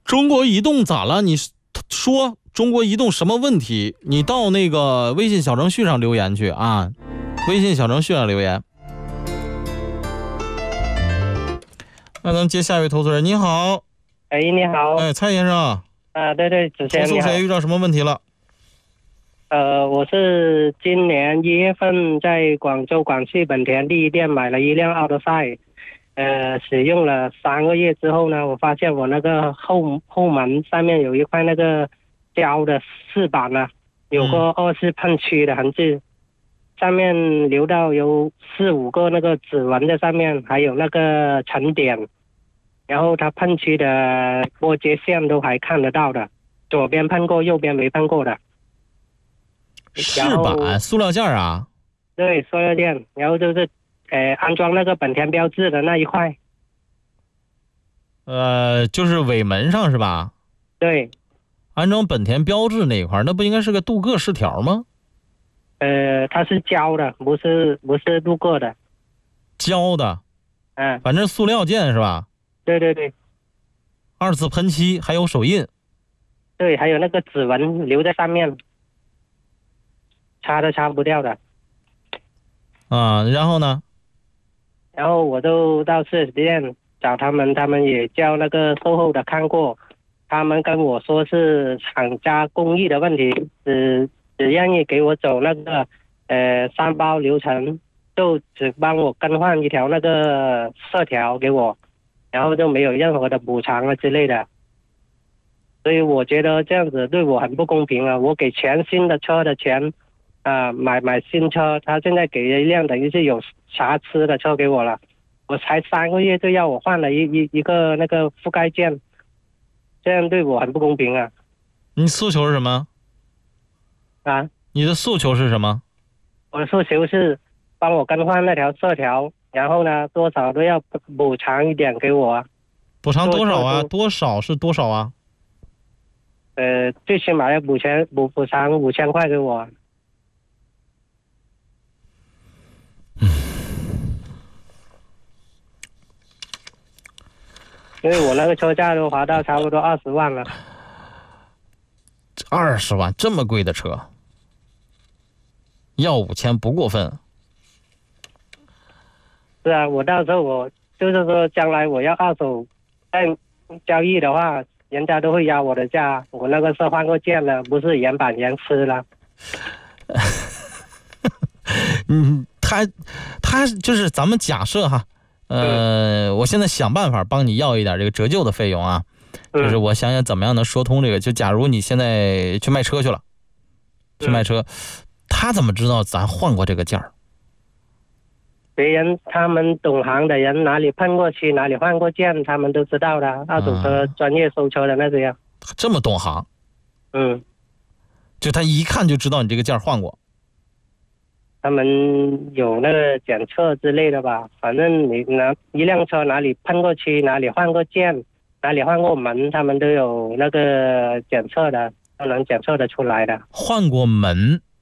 中国移动咋了？你说中国移动什么问题？你到那个微信小程序上留言去啊，微信小程序上留言。那咱们接下一位投资人，你好。 哎，你好。 哎，蔡先生。 对对，子谦， 投诉谁遇到什么问题了？ 我是今年1月份在广州广汽本田第一店买了一辆奥德赛，使用了3个月之后呢，我发现我那个后门上面有一块那个胶的饰板呢，有个2次喷漆的痕迹，上面留到有4、5个那个指纹在上面，还有那个沉点，然后它喷漆的波接线都还看得到的，左边喷过，右边没喷过的。 饰板塑料件啊？ 对，塑料件，然后就是安装那个本田标志的那一块。 就是尾门上是吧？ 对。 安装本田标志那一块，那不应该是个镀铬饰条吗？ 它是胶的，不是镀铬的。 胶的。反正塑料件是吧？ 对对对。 2次喷漆，还有手印。 对，还有那个指纹留在上面。擦都擦不掉的。 然后呢？ 然后我就到4S店找他们，他们也叫那个售后的看过，他们跟我说是厂家工艺的问题，只愿意给我走那个3包流程，就只帮我更换一条那个色条给我，然后就没有任何的补偿啊之类的。所以我觉得这样子对我很不公平啊！我给全新的车的钱。买新车，他现在给了一辆等于是有瑕疵的车给我了，我才3个月就要我换了一个那个覆盖件，这样对我很不公平啊！ 你诉求是什么？ 你的诉求是什么？ 我的诉求是帮我更换那条色条，然后呢多少都要补偿一点给我啊！ 补偿多少啊？多少是多少啊？ 最起码要补偿5000块给我。因为我那个车价都花到差不多20万了。 20万这么贵的车，要5000不过分。 是啊，我到时候我就是说，将来我要2手再交易的话，人家都会压我的价。我那个是换过件了，不是原版原吃了。 他就是咱们假设哈。我现在想办法帮你要一点这个折旧的费用啊，就是我想想怎么样能说通这个。就假如你现在去卖车去了，他怎么知道咱换过这个件儿？ 别人他们懂行的人，哪里喷过漆，哪里换过件，他们都知道的。2手车专业收车的那种样。 这么懂行？就他一看就知道你这个件换过。 他们有那个检测之类的吧，反正你拿一辆车哪里喷过漆，哪里换过件，哪里换过门，他们都有那个检测的，都能检测得出来的。 换过门，